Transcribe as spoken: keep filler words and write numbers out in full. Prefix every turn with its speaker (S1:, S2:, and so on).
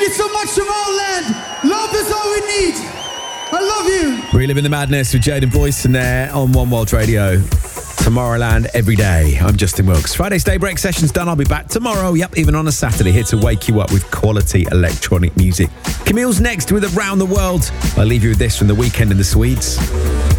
S1: Thank you so much, Tomorrowland. Love is all we need. I love you.
S2: Reliving the madness with Jaden Boyson there on One World Radio. Tomorrowland every day. I'm Justin Wilkes. Friday's Daybreak session's done. I'll be back tomorrow. Yep, even on a Saturday, here to wake you up with quality electronic music. Camille's next with Around the World. I'll leave you with this from The Weekend in the Swedes.